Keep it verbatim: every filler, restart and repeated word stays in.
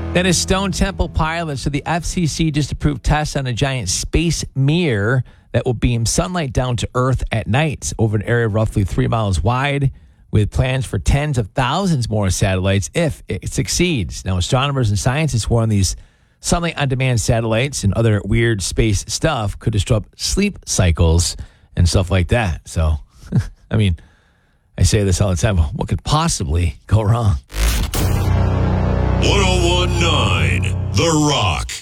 Then a Stone Temple pilot. So the F C C just approved tests on a giant space mirror that will beam sunlight down to Earth at night over an area roughly three miles wide, with plans for tens of thousands more satellites if it succeeds. Now, astronomers and scientists warn these sunlight on-demand satellites and other weird space stuff could disrupt sleep cycles and stuff like that. So, I mean, I say this all the time. What could possibly go wrong? one oh one point nine The Rock.